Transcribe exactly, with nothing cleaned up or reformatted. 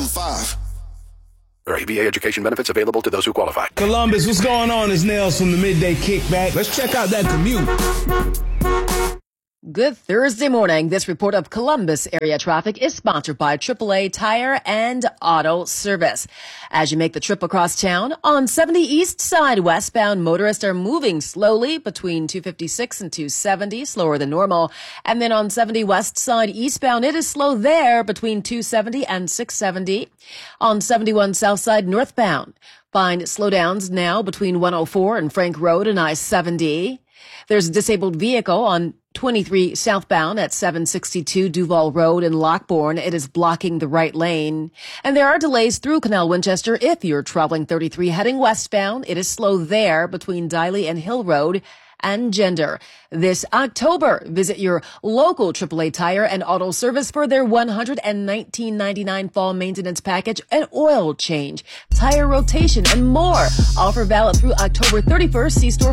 seven five. Or A B A education benefits available to those who qualify. Columbus, what's going on? It's Nails from the Midday Kickback. Let's check out that commute. Good Thursday morning. This report of Columbus area traffic is sponsored by triple A Tire and Auto Service. As you make the trip across town, on seventy East Side westbound, motorists are moving slowly between two fifty-six and two seventy, slower than normal. And then on seventy West Side eastbound, it is slow there between two seventy and six seventy. On seventy-one South Side northbound, find slowdowns now between one oh four and Frank Road and I seventy. There's a disabled vehicle on twenty-three southbound at seven sixty-two Duval Road in Lockbourne. It is blocking the right lane. And there are delays through Canal Winchester if you're traveling thirty-three heading westbound. It is slow there between Diley and Hill Road and Gender. This October, visit your local triple A Tire and Auto Service for their one hundred nineteen ninety-nine fall maintenance package and oil change, tire rotation, and more. Offer valid through October thirty-first. See store